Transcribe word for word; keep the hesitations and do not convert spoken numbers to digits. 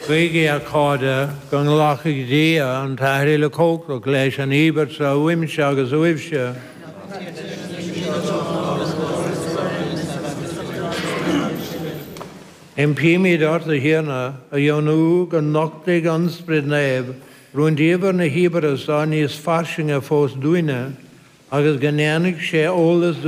Gwigi a cáda gan lachig dia an tahrile cócro leis an ibert sa uimse agus uimse. Impimi dort a hirna a jonú gan nochtig ansprid neb rún díver na híberas an níos farsinga fós duine agus gannéanig sé ólas